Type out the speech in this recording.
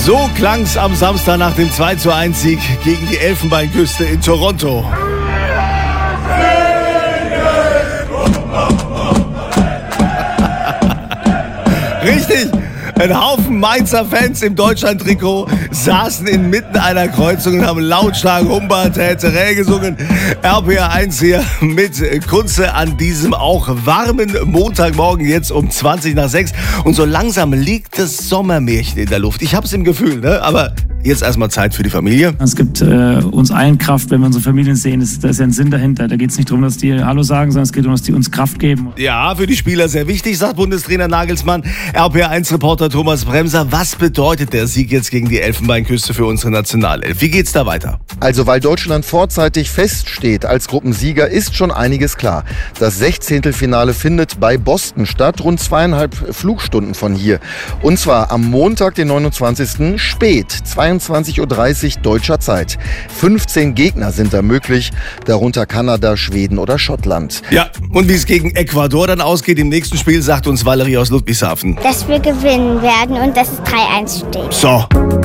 So klang's am Samstag nach dem 2:1-Sieg gegen die Elfenbeinküste in Toronto. Richtig! Ein Haufen Mainzer Fans im Deutschland-Trikot saßen inmitten einer Kreuzung und haben lautstark Humba Täterä gesungen. RPR1 hier mit Kunze an diesem auch warmen Montagmorgen, jetzt um 6:20. Und so langsam liegt das Sommermärchen in der Luft. Ich hab's im Gefühl, ne? Aber jetzt erstmal Zeit für die Familie. Es gibt uns allen Kraft, wenn wir unsere Familien sehen. Da ist ja ein Sinn dahinter. Da geht es nicht darum, dass die Hallo sagen, sondern es geht darum, dass die uns Kraft geben. Ja, für die Spieler sehr wichtig, sagt Bundestrainer Nagelsmann. RPR1-Reporter Thomas Bremser. Was bedeutet der Sieg jetzt gegen die Elfenbeinküste für unsere Nationalelf? Wie geht's da weiter? Also, weil Deutschland vorzeitig feststeht als Gruppensieger, ist schon einiges klar. Das 16. findet bei Boston statt, rund 2,5 Flugstunden von hier. Und zwar am Montag, den 29. spät, 22:30 Uhr deutscher Zeit. 15 Gegner sind da möglich, darunter Kanada, Schweden oder Schottland. Ja, und wie es gegen Ecuador dann ausgeht im nächsten Spiel, sagt uns Valerie aus Ludwigshafen. Dass wir gewinnen werden und dass es 3:1 steht. So.